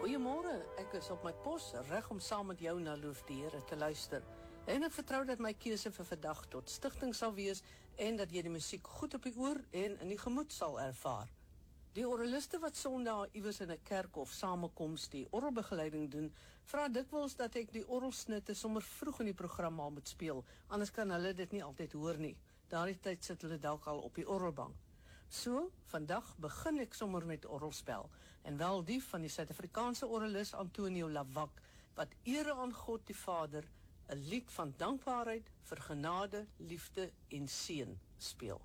Goeiemôre, ek is op my pos, reg om saam met jou na Loof die Here te luister. En ek vertrou dat my keuse vir vandag tot stigting sal wees en dat jy die musiek goed op die oor en in die gemoed sal ervaar. Die orgeliste wat Sondag iewers in 'n kerk of samekoms die orgelbegeleiding doen, vra dikwels dat ek die orgelsnitte sommer vroeg in die program al moet speel, anders kan hulle dit nie altyd hoor nie. Daardie tyd sit hulle dalk al op die orgelbank. So, vandag begin ek sommer met orgelspel, en wel die van die Suid-Afrikaanse orgelis Antonio Lawak, wat ere aan God die Vader, 'n lied van dankbaarheid vir genade, liefde en seën speel.